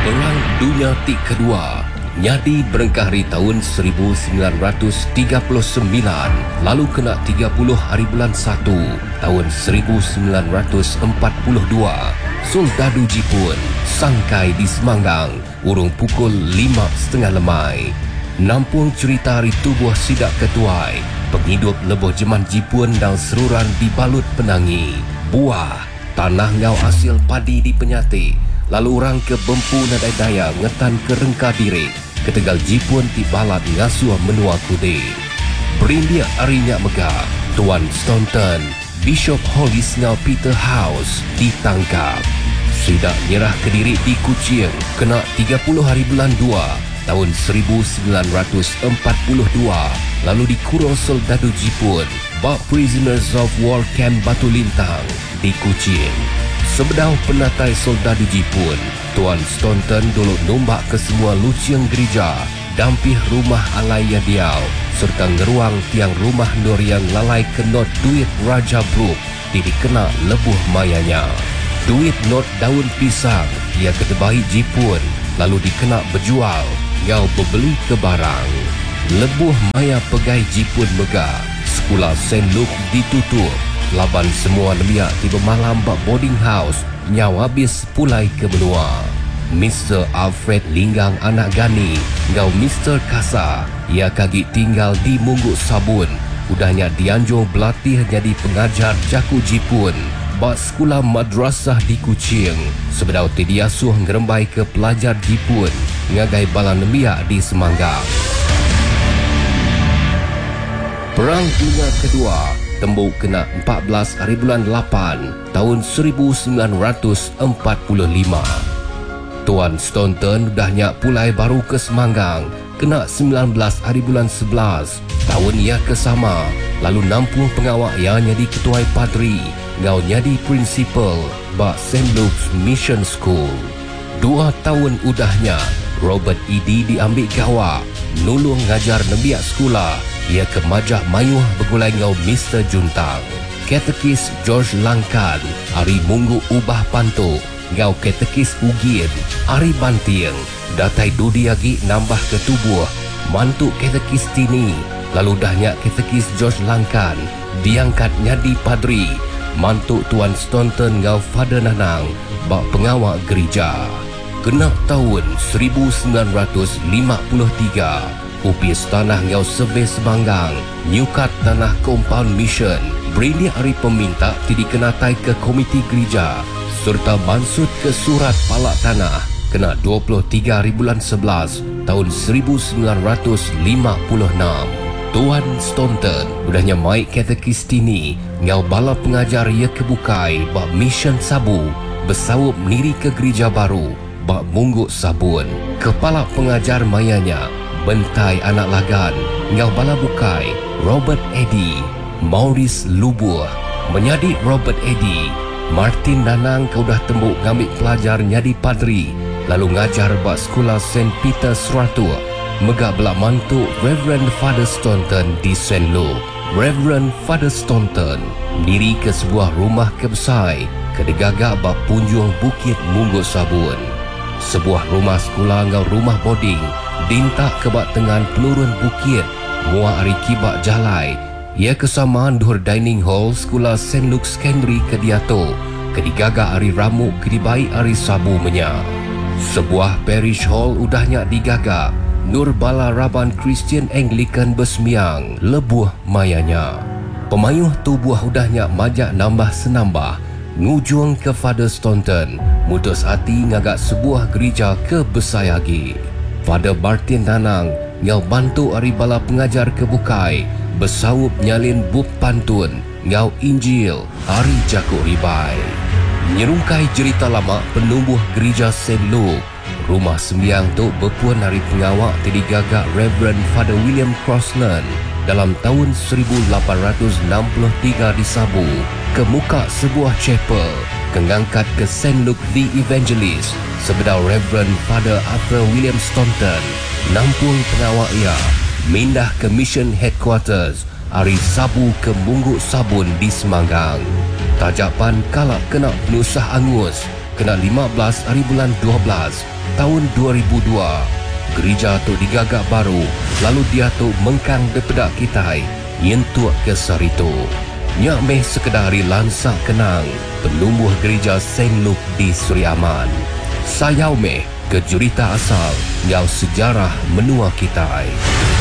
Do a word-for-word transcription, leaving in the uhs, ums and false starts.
Perang Dunia Kedua nyadi berengkahri tahun seribu sembilan ratus tiga puluh sembilan, lalu kena tiga puluh hari bulan satu tahun seribu sembilan ratus empat puluh dua. Soldadu Jepun sangkai di Semanggang urung pukul lima setengah lemai. Nampung cerita hari tubuh sidak ketuai, penghidup lebuh jeman Jepun dan seruran dibalut penangi. Buah, tanah ngau hasil padi di Penyati, lalu orang ke Bempu nadai daya ngetan ke Rengka Diri, ketegal Jepun ti balat ngasuh menua kude. Berindia arinya megah, Tuan Staunton, Bishop Hollis ngau Peter House ditangkap. Sidak nyerah ke Diri di Kuching, kena tiga puluh hari bulan dua tahun seribu sembilan ratus empat puluh dua, lalu dikurung soldadu Jepun bak Prisoners of War Camp Batu Lintang di Kuching. Sebedau penatai soldadu Jepun, Tuan Staunton dulu nombak ke semua luciang gereja, dampih rumah alai Yadiau, serta ngeruang tiang rumah nur yang lalai kenot duit Raja Brooke di dikena lebuh mayanya. Duit not daun pisang ia ketebahi Jepun, lalu dikena berjual, ngau berbeli ke barang. Lebuh maya pegai Jepun megah, sekolah Saint Luke ditutup, laban semua lemia tiba malam bak boarding house, nyau habis pulai ke benua. Mister Alfred Linggang anak Gani, ngau Mister Kasa, ia kaki tinggal di Mungguk Sabun, udahnya dianjur berlatih jadi pengajar jaku Jepun bak sekolah madrasah di Kuching. Sebedau tidiasuh ngerembai ke pelajar Jepun ngagai balan lemia di Semanggang. Perang Dunia Kedua tembuk kena empat belas hari bulan lapan tahun seribu sembilan ratus empat puluh lima. Tuan Staunton udahnya pulai baru ke Semanggang, kena sembilan belas hari bulan sebelas tahun ia kesama, lalu nampung pengawak yang jadi ketua padri, ngau jadi prinsipal bak Saint Luke's Mission School. Dua tahun udahnya Robert Eddy diambil gawak, nulung ngajar nembiak sekolah. Ia ke Majah Mayuh bergulai ngau Mister Juntang. Katekis George Langkan, Ari Munggu Ubah Panto, ngau katekis Ugin, Ari Banting, datai Dudi Agi nambah ke tubuh, mantuk katekis Tini, lalu dahnya katekis George Langkan, diangkat nyadi padri, mantuk Tuan Staunton ngau Father Nanang, bak pengawak gereja. Kena tahun seribu sembilan ratus lima puluh tiga, upis tanah ngau Sebe Semanggang, nyukat tanah compound mission, berindia hari peminta tidak kenatai ke komiti gereja, serta mansut ke surat palak tanah, kena dua puluh tiga hari bulan sebelas tahun seribu sembilan ratus lima puluh enam. Tuan Staunton udahnya maik katekis Tini, ngau bala pengajar ia kebukai bak mission Sabu, bersawup niri ke gereja baru bak Mungguk Sabun. Kepala pengajar mayanya Bentai anak lagan, ngau bala bukai Robert Eddy, Maurice Lubuh menyadi Robert Eddy. Martin Nanang kau dah tembuk ngambil pelajar nyadi padri, lalu ngajar bak sekolah Saint Peter Seratu, megak belak mantuk Reverend Father Staunton di Saint Luke. Reverend Father Staunton diri ke sebuah rumah kebesai kedegagak bak punjung Bukit Mungguk Sabun. Sebuah rumah sekolah ngau rumah boarding dintak kebak tengan pelurun bukit, mua ari kibak jalai. Ia kesamaan duhur dining hall sekolah Saint Luke Secondary Kediato, kedigaga ari ramuk kedibai ari Sabu menya. Sebuah parish hall udahnya digagak, Nur Bala Raban Christian Anglican Besmiang, lebuh mayanya. Pemayuh tubuh udahnya majak nambah senambah, ngujung ke Father Staunton, mutus hati ngagak sebuah gereja ke Besayagi. Father Martin Nanang ngau bantu ari bala pengajar kebukai, bersawup nyalin bub pantun, ngau Injil, ari jakuk ribai. Nyerungkai cerita lama penumbuh gereja Saint Luke, rumah sembiang tu berpuan hari pengawak terdigagak Reverend Father William Crossland dalam tahun seribu lapan ratus enam puluh tiga di Sabu, ke muka sebuah chapel, kengangkat ke Saint Luke the Evangelist, sebedau Reverend Father Arthur William Staunton, nampung pengawak ia, mindah ke Mission Headquarters, hari Sabu ke Mungguk Sabun di Semanggang. Tajapan kalak kena penusah angus, kena lima belas hari bulan dua belas tahun dua ribu dua. Gereja tu digagak baru, lalu dia tu mengkang daripada kita nyentuak ke Sarito. Nyak meh sekedar hari lansak kenang penumbuh gereja Saint Luke di Suri Aman. Sayau meh ke jurita asal yang sejarah menua kita.